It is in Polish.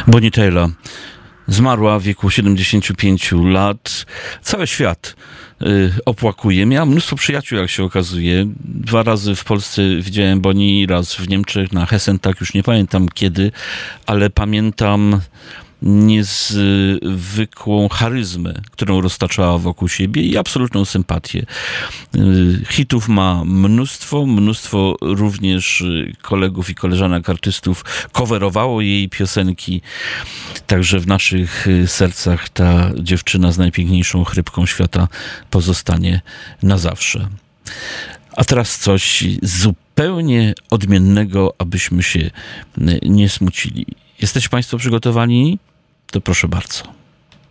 Bonnie Tyler zmarła w wieku 75 lat. Cały świat opłakuje. Miałam mnóstwo przyjaciół, jak się okazuje. 2 razy w Polsce widziałem Bonnie, raz w Niemczech, na Hessentag, już nie pamiętam kiedy, ale pamiętam niezwykłą charyzmę, którą roztaczała wokół siebie i absolutną sympatię. Hitów ma mnóstwo również kolegów i koleżanek artystów coverowało jej piosenki, także w naszych sercach ta dziewczyna z najpiękniejszą chrypką świata pozostanie na zawsze. A teraz coś zupełnie odmiennego, abyśmy się nie smucili. Jesteście Państwo przygotowani? To proszę bardzo.